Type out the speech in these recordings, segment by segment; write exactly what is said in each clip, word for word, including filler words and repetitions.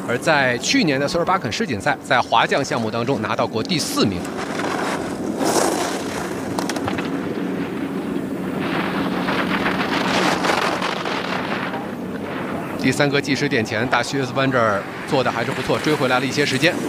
而在去年的索尔巴肯世锦赛，在滑降项目当中拿到过第四名。第三个计时点前，大靴子湾这儿做的还是不错，追回来了一些时间。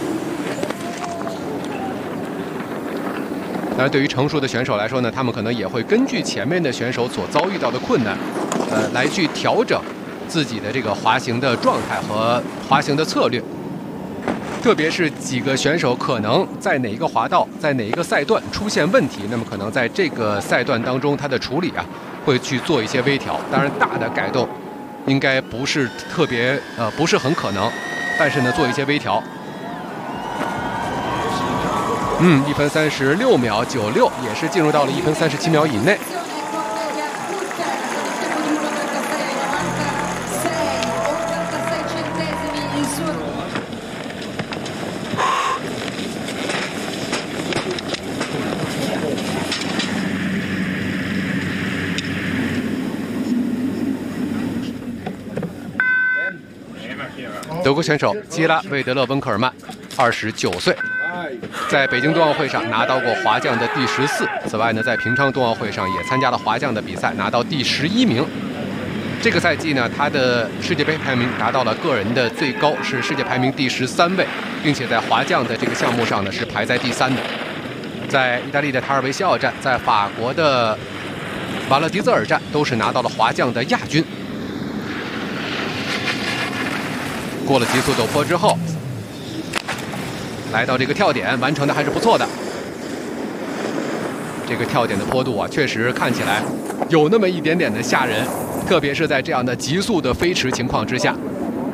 当然，对于成熟的选手来说呢，他们可能也会根据前面的选手所遭遇到的困难，呃，来去调整自己的这个滑行的状态和滑行的策略。特别是几个选手可能在哪一个滑道、在哪一个赛段出现问题，那么可能在这个赛段当中，他的处理啊会去做一些微调。当然，大的改动应该不是特别呃不是很可能，但是呢做一些微调。嗯，一分三十六秒九六，也是进入到了一分三十七秒以内。德国选手基拉·魏德勒·温克尔曼，二十九岁，在北京冬奥会上拿到过滑降的第十四。此外呢，在平昌冬奥会上也参加了滑降的比赛，拿到第十一名。这个赛季呢，他的世界杯排名达到了个人的最高，是世界排名第十三位，并且在滑降的这个项目上呢是排在第三的。在意大利的塔尔维西奥站，在法国的瓦勒迪泽尔站都是拿到了滑降的亚军。过了极速陡坡之后，来到这个跳点，完成的还是不错的。这个跳点的坡度啊，确实看起来有那么一点点的吓人，特别是在这样的急速的飞驰情况之下。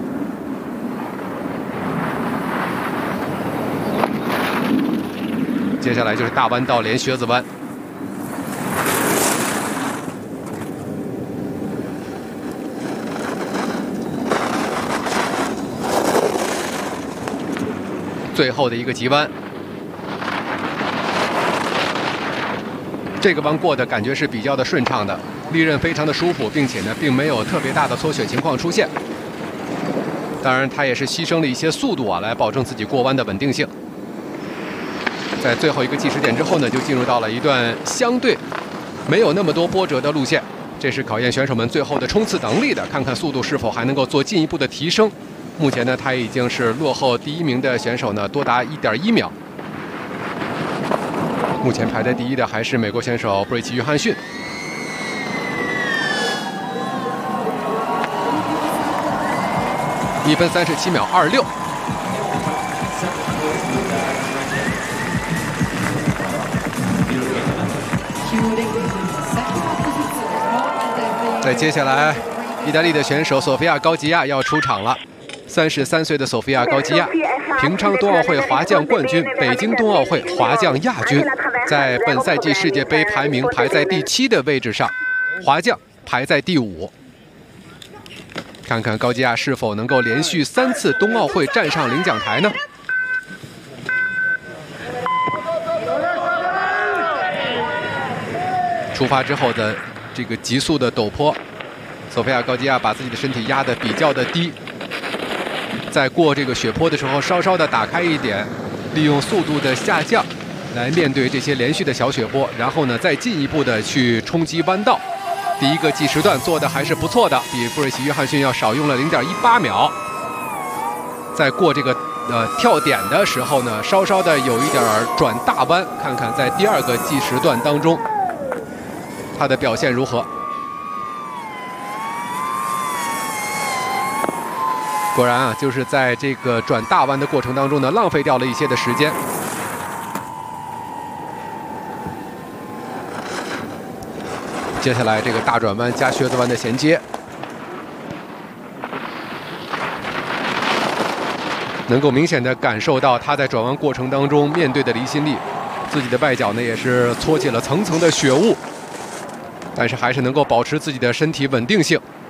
接下来就是大弯道连靴子弯。最后的一个急弯，这个弯过的感觉是比较的顺畅的，利刃非常的舒服，并且呢，并没有特别大的脱血情况出现。当然，他也是牺牲了一些速度啊，来保证自己过弯的稳定性。在最后一个计时点之后呢，就进入到了一段相对没有那么多波折的路线，这是考验选手们最后的冲刺能力的，看看速度是否还能够做进一步的提升。目前呢，他已经是落后第一名的选手呢多达一点一秒。目前排在第一的还是美国选手布瑞奇·约翰逊。一分三十七秒二六。在接下来，意大利的选手索菲亚·高吉亚要出场了。三十三岁的索菲亚·高吉亚，平昌冬奥会滑降冠军，北京冬奥会滑降亚军，在本赛季世界杯排名排在第七的位置上，滑降排在第五。看看高吉亚是否能够连续三次冬奥会站上领奖台呢？出发之后的这个急速的陡坡，索菲亚·高吉亚把自己的身体压得比较的低。在过这个雪坡的时候，稍稍的打开一点，利用速度的下降来面对这些连续的小雪坡，然后呢，再进一步的去冲击弯道。第一个计时段做的还是不错的，比布瑞奇·约翰逊要少用了 零点一八秒。在过这个呃跳点的时候呢，稍稍的有一点转大弯，看看在第二个计时段当中他的表现如何。果然啊，就是在这个转大弯的过程当中呢，浪费掉了一些的时间。接下来这个大转弯加靴子弯的衔接，能够明显的感受到他在转弯过程当中面对的离心力，自己的外脚呢也是搓起了层层的雪雾，但是还是能够保持自己的身体稳定性。